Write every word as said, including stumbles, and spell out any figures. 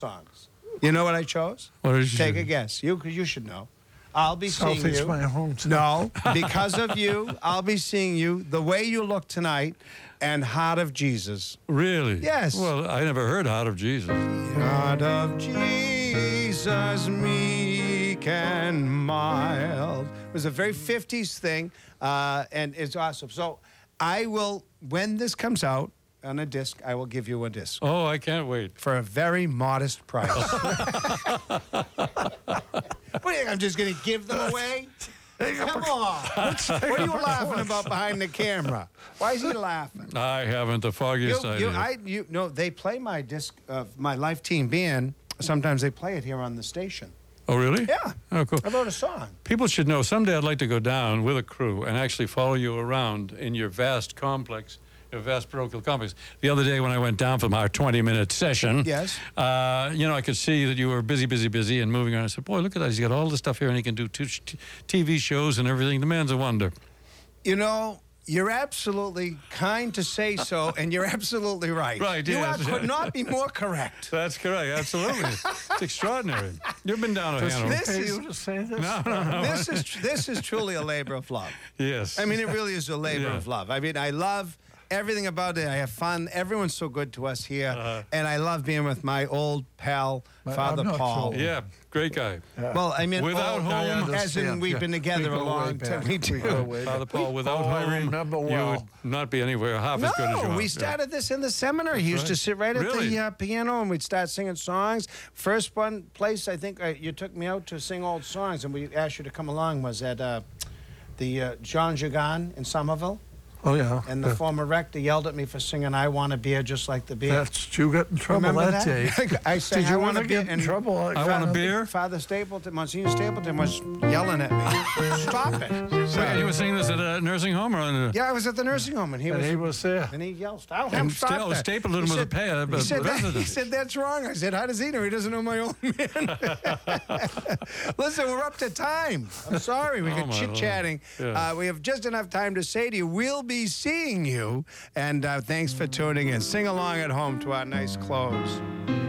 songs. You know what I chose? What did you Take choose? a guess. You, because you should know. I'll be seeing Southeast you. my hometown. No, because of you, I'll be seeing you. The Way You Look Tonight and Heart of Jesus. Really? Yes. Well, I never heard Heart of Jesus. Heart of Jesus, meek and mild. It was a very fifties thing, uh, and it's awesome. So I will, when this comes out on a disc, I will give you a disc Oh, I can't wait. for a very modest price. What do you think, I'm just going to give them away? Come on. What are you laughing about behind the camera? Why is he laughing? I haven't the You, foggiest you, idea. I, you, no, they play my disc of my Life Team band. Sometimes they play it here on the station. oh, really? Yeah. Oh, cool. I wrote a song. People should know someday I'd like to go down with a crew and actually follow you around in your vast complex, your vast parochial complex. The other day when I went down from our twenty-minute session, Yes. uh, you know, I could see that you were busy, busy, busy and moving around. I said, boy, look at that. He's got all this stuff here and he can do two sh- T V shows and everything. The man's a wonder. You know, you're absolutely kind to say so, and you're absolutely right. Right, You yes. are, could not be more correct. That's correct. Absolutely. It's extraordinary. You've been down to Does Hanover. This pay is- you to say this? No, no, no. This is this is truly a labor of love. Yes. I mean, it really is a labor Yeah. of love. I mean, I love everything about it. I have fun. Everyone's so good to us here, Uh-huh. and I love being with my old pal, But Father I'm not Paul. so- Yeah, great guy. Yeah. Well, I mean, Without old, home- I as in understand. we've Yeah. been together We a go way long time. back. We We do. go way Father back. Paul, without Oh, I home, remember you well. would not be anywhere half as good as you No, are. we Yeah. started this in the seminary. He used to right. sit right at Really? the uh, piano, and we'd start singing songs. First one place I think uh, you took me out to sing old songs, and we asked you to come along was at uh, the uh, Jean Jagan in Somerville, Oh, yeah. and the Yeah. former rector yelled at me for singing "I Want a Beer Just Like the Beer." That's, you got in trouble Remember that, day. I sang, Did "I you Want a ever Beer," get in and trouble? Like I that? want a beer? Father Stapleton, Monsignor Stapleton was yelling at me. Stop it! So you were singing this at a nursing home or? In a, Yeah, I was at the nursing home, and he And was he was there. And he yelled, I'll have him And stop Sta- that. Stapleton He was a said- pay- a he, said that, he resident. said, that's wrong. I said, how does he know? He doesn't know my old man. Listen, we're up to time. I'm sorry. We Oh, got my chit-chatting. Lord. Yeah. Uh, we have just enough time to say to you, we'll be seeing you. And uh, thanks for tuning in. Sing along at home to our nice close.